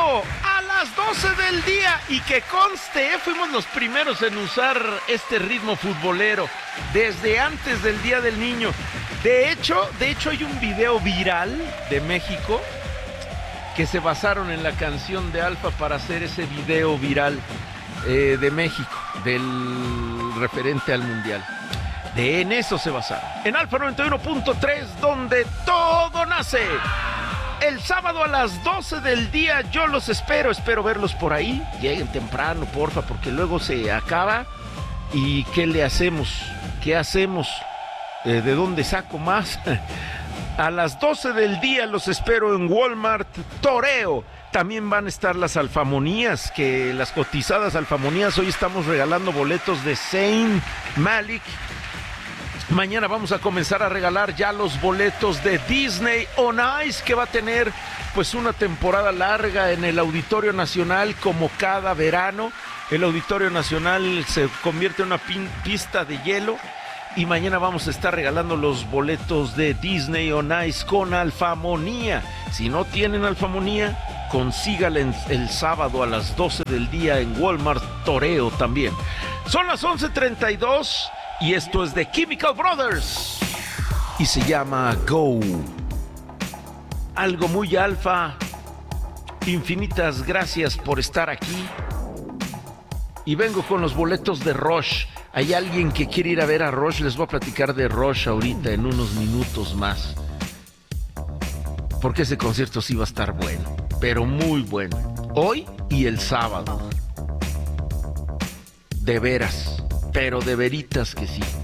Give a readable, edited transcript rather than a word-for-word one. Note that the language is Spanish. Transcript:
sábado a las 12 del día. Y que conste, fuimos los primeros en usar este ritmo futbolero desde antes del Día del Niño. De hecho hay un video viral de México que se basaron en la canción de Alfa para hacer ese video viral de México, del referente al Mundial. En eso se basaron. En Alfa 91.3, donde todo nace. El sábado a las 12 del día yo los espero verlos por ahí. Lleguen temprano, porfa, porque luego se acaba. ¿Y qué le hacemos? ¿Qué hacemos? ¿De dónde saco más? A las 12 del día los espero en Walmart Toreo. También van a estar las alfamonías, que las cotizadas alfamonías. Hoy estamos regalando boletos de Zayn Malik. Mañana vamos a comenzar a regalar ya los boletos de Disney on Ice, que va a tener pues una temporada larga en el Auditorio Nacional, como cada verano. El Auditorio Nacional se convierte en una pista de hielo. Y mañana vamos a estar regalando los boletos de Disney on Ice con alfamonía. Si no tienen alfamonía, consígala el sábado a las 12 del día en Walmart Toreo también. Son las 11:32 y esto es de Chemical Brothers y se llama Go. Algo muy alfa. Infinitas gracias por estar aquí. Y vengo con los boletos de Rush. Hay alguien que quiere ir a ver a Rush. Les voy a platicar de Rush ahorita en unos minutos más. Porque ese concierto sí va a estar bueno, pero muy bueno. Hoy y el sábado. De veras, pero de veritas que sí.